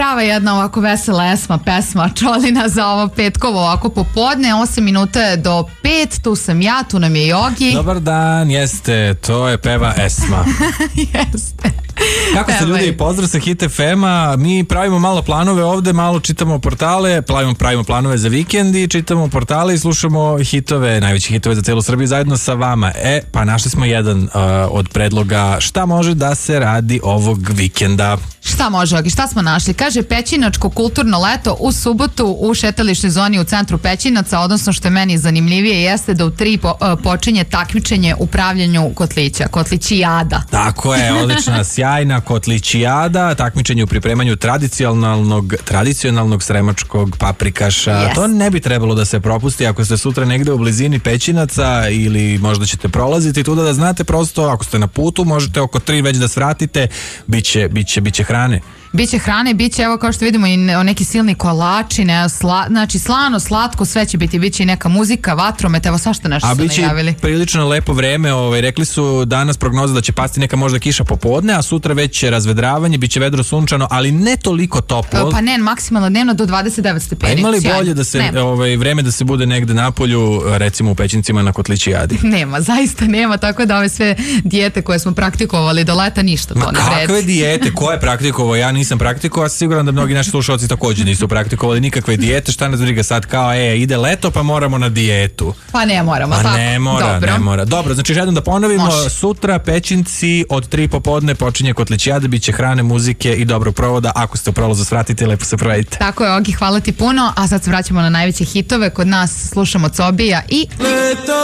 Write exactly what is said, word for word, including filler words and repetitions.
prava jedna ovako vesela esma pesma Čolina za ovo petkovo ovako popodne, osam minuta je do pet, tu sam ja, tu nam je Jogi. Dobar dan, jeste, to je peva Esma. Jeste. Kako ste ljudi, pozdrav sa Hit F M-a, mi pravimo malo planove ovde, malo čitamo portale, pravimo, pravimo planove za vikend i čitamo portale i slušamo hitove, najveće hitove za celu Srbiju zajedno sa vama. E, pa našli smo jedan uh, od predloga šta može da se radi ovog vikenda. Šta može, Jogi, šta smo našli? Kaže, Pećinačko kulturno leto u subotu u šetališnoj zoni u centru Pećinaca, odnosno što je meni zanimljivije jeste da u tri po, uh, počinje takmičenje u pravljenju kotlića, kotlićijada. Tako je, odlična, sjajna kotlićijada, takmičenje u pripremanju tradicionalnog, tradicionalnog sremačkog paprikaša. Yes. To ne bi trebalo da se propusti ako ste sutra negde u blizini Pećinaca ili možda ćete prolaziti tuda, da znate prosto, ako ste na putu, možete oko tri već da svratite, biće, biće, biće hrane. Biće hrane, biće, evo kao što vidimo i neki silni kolači, ne, sla, znači slano, slatko, sve će biti, biće i neka muzika, vatromet, evo svašta nešto su najavili. A biće prilično lepo vreme, ovaj, rekli su danas prognoza da će pasti neka možda kiša popodne, a sutra već razvedravanje, biće vedro sunčano, ali ne toliko toplo. Pa ne, maksimalno dnevno do dvadeset devet stepeni. A ima li bolje da se, ovaj, vreme da se bude negde napolju, recimo u Pećincima na Kotlićijadi? Nema, zaista nema, tako da ove sve dijete koje smo praktikovali do leta ništa to Ma ne vredi. Kakve dijete, ko je praktikovao? Ja nisam praktikovao, a siguran da mnogi naši slušalci također nisu praktikovali nikakve dijete, šta nas briga sad kao, e, ide leto pa moramo na dijetu. Pa ne moramo, pa tako. ne mora, Dobro. ne mora. Dobro, znači želim da ponovimo, Može. Sutra Pećinci od tri popodne počinje Kotlićijada, bit će hrane, muzike i dobro provoda, ako ste u prolazu svratite, lepo se provedite. Tako je, Ogi, hvala ti puno, a sad se vraćamo na najveće hitove, kod nas slušamo Cobija i... Leto.